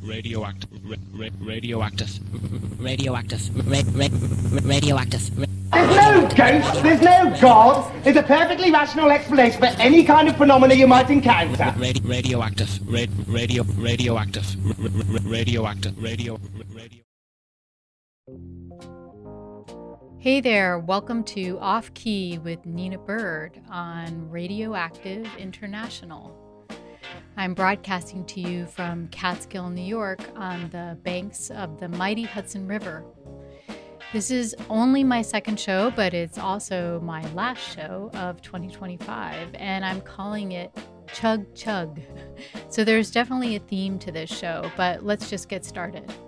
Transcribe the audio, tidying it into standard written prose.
radioactive, There's no ghost, there's no God. There's a perfectly rational explanation for any kind of phenomena you might encounter. radioactive. Hey there, welcome to Off Key with Nina Bird on Radioactive International. I'm broadcasting to you from Catskill, New York on the banks of the mighty Hudson River. This is only my second show, but it's also my last show of 2025, and I'm calling it Chug Chug. So there's definitely a theme to this show, but let's just get started.